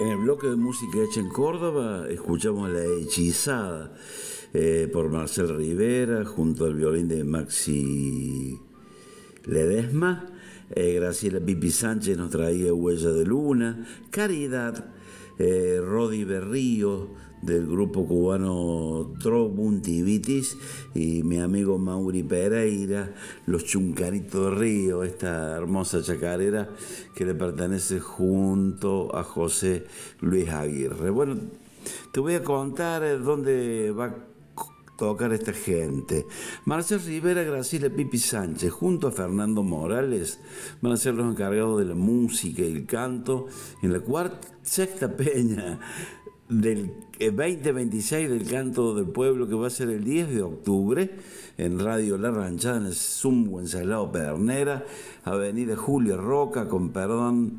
En el bloque de música hecha en Córdoba escuchamos La Hechizada por Marcel Rivera junto al violín de Maxi Ledesma. Graciela Pipi Sánchez nos traía Huella de Luna. Caridad, Rodi Berrío del grupo cubano Trobuntivitis y mi amigo Mauri Pereira, Los Chuncanitos de Río, esta hermosa chacarera que le pertenece junto a José Luis Aguirre. Bueno, te voy a contar dónde va a tocar esta gente. Marcel Rivera, Graciela Pipi Sánchez junto a Fernando Morales van a ser los encargados de la música y el canto en la sexta peña del 2026 del Canto del Pueblo, que va a ser el 10 de octubre en Radio La Ranchada, en el Zumbo Ensalado Pedernera, Avenida Julio Roca, con perdón,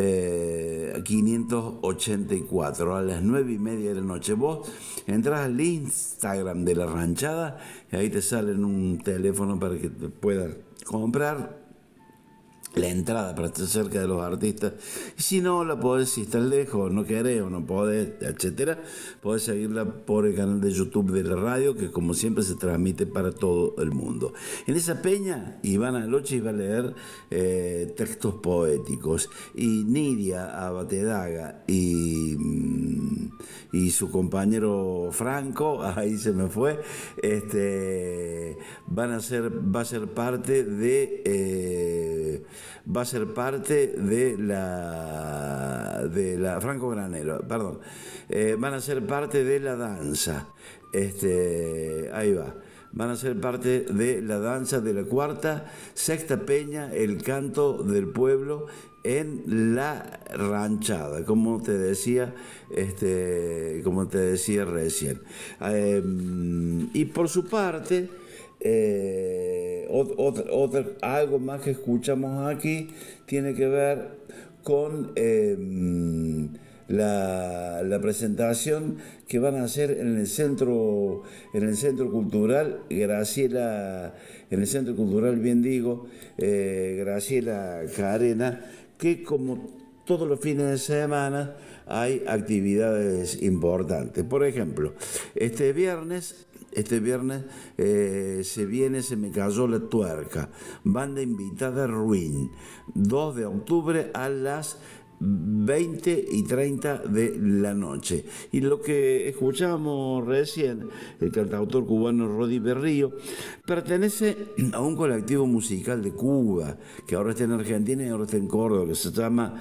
584, a las 9:30 de la noche. Vos entras al Instagram de La Ranchada y ahí te sale un teléfono para que te puedas comprar la entrada para estar cerca de los artistas. Y si no la podés, si estás lejos, no querés o no podés, etcétera, podés seguirla por el canal de YouTube de la radio, que como siempre se transmite para todo el mundo. En esa peña Ivana Loche va a leer textos poéticos, y Nidia Abatedaga y su compañero Franco, ahí se me fue, va a ser parte de la Franco Granero, perdón, van a ser parte de la danza, ahí va. Van a ser parte de la danza de la sexta peña, el Canto del Pueblo en La Ranchada, como te decía recién. Y por su parte, algo más que escuchamos aquí tiene que ver con la presentación que van a hacer en el centro cultural Graciela, en el centro cultural, bien digo, Graciela Carena, que como todos los fines de semana hay actividades importantes. Por ejemplo, este viernes se me cayó la tuerca, banda invitada Ruin, 2 de octubre a las 20:30 de la noche. Y lo que escuchamos recién, el cantautor cubano Rodi Berrío, pertenece a un colectivo musical de Cuba, que ahora está en Argentina y ahora está en Córdoba, que se llama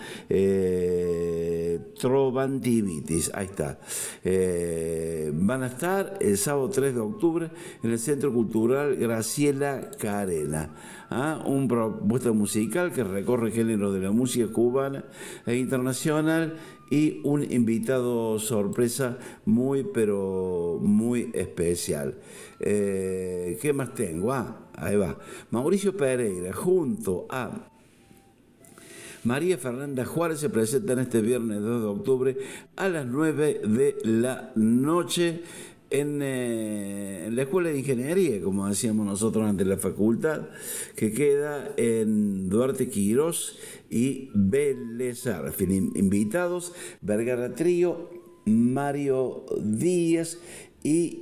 Trovantivitis. Ahí está. Van a estar el sábado 3 de octubre en el Centro Cultural Graciela Carena. Un propuesta musical que recorre géneros de la música cubana e internacional, y un invitado sorpresa muy pero muy especial. ¿Qué más tengo? Ahí va. Mauricio Pereira junto a María Fernanda Juárez se presentan este viernes 2 de octubre a las 9 de la noche en la Escuela de Ingeniería, como decíamos nosotros, ante la facultad, que queda en Duarte Quirós y Vélez Arfield. Invitados: Vergara Trío, Mario Díaz y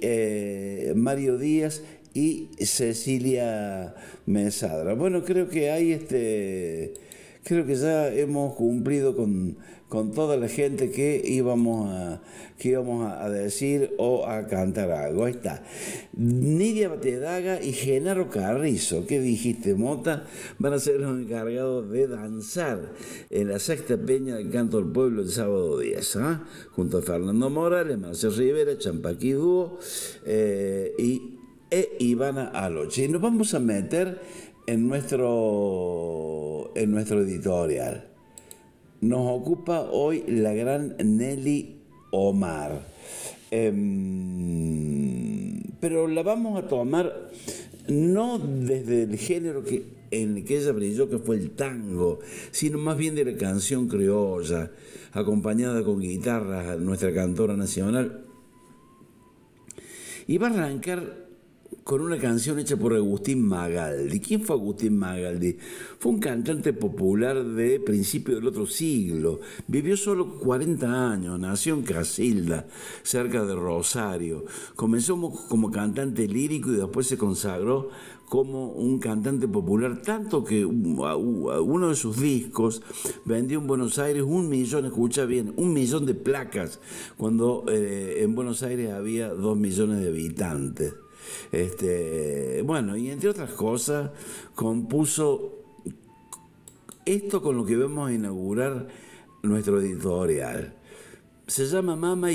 Cecilia Mesadra. Bueno, creo que ya hemos cumplido con toda la gente que íbamos a decir o a cantar algo. Ahí está. Nidia Batedaga y Genaro Carrizo, ¿qué dijiste, Mota? Van a ser los encargados de danzar en la sexta peña del Canto del Pueblo el sábado 10, junto a Fernando Morales, Marcel Rivera, Champaquí Dúo y Ivana Aloche. Y nos vamos a meter en nuestro editorial. Nos ocupa hoy la gran Nelly Omar, pero la vamos a tomar no desde el género en el que ella brilló, que fue el tango, sino más bien de la canción criolla, acompañada con guitarra, nuestra cantora nacional. Y va a arrancar con una canción hecha por Agustín Magaldi. ¿Quién fue Agustín Magaldi? Fue un cantante popular de principios del otro siglo. Vivió solo 40 años, nació en Casilda, cerca de Rosario. Comenzó como cantante lírico y después se consagró como un cantante popular, tanto que uno de sus discos vendió en Buenos Aires 1.000.000, escucha bien, 1.000.000 de placas, cuando en Buenos Aires había 2 millones de habitantes. Bueno, y entre otras cosas, compuso esto con lo que vamos a inaugurar nuestro editorial. Se llama Mama,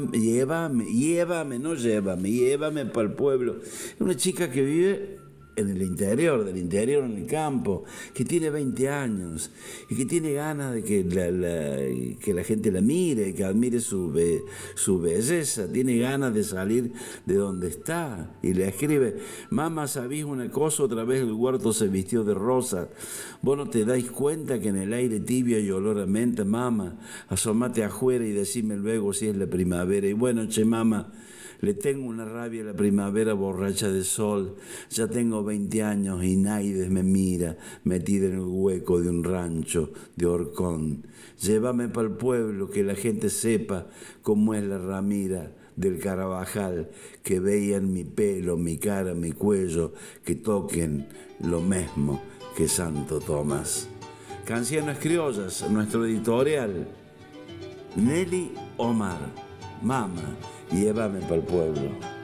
llévame para el pueblo. Es una chica que vive en el interior, en el campo, que tiene 20 años y que tiene ganas de que la gente la mire, que admire su belleza, tiene ganas de salir de donde está y le escribe: mamá, ¿sabís una cosa? Otra vez el huerto se vistió de rosa. ¿Vos no te dais cuenta que en el aire tibio hay olor a menta, mamá? Asomate afuera y decime luego si es la primavera. Y bueno, che, mamá, le tengo una rabia a la primavera borracha de sol. Ya tengo 20 años y nadie me mira, metida en el hueco de un rancho de horcón. Llévame para el pueblo, que la gente sepa cómo es la ramira del Carabajal, que vean mi pelo, mi cara, mi cuello, que toquen lo mismo que Santo Tomás. Canciones criollas, nuestro editorial. Nelly Omar, Mama, llévame para el pueblo.